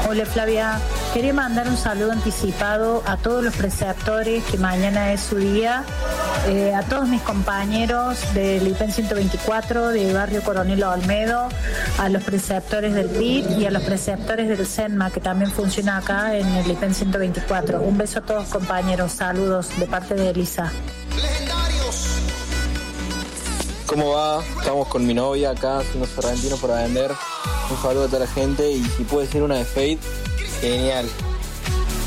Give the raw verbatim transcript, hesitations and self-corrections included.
Hola Flavia, quería mandar un saludo anticipado a todos los preceptores, que mañana es su día, eh, a todos mis compañeros del I P E N ciento veinticuatro, de Barrio Coronel Olmedo, a los preceptores del P I B y a los preceptores del SENMA, que también funciona acá en el I P E N ciento veinticuatro. Un beso a todos compañeros, saludos de parte de Elisa. ¿Cómo va? Estamos con mi novia acá haciendo serrentinos para vender. Un saludo a toda la gente y si puede ser una de Fade, genial.